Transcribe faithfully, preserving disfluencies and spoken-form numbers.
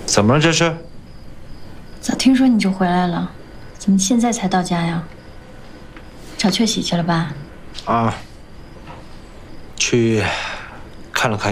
怎么了这是？ 早听说你就回来了，怎么现在才到家呀？找雀喜去了吧？ 啊，去看了看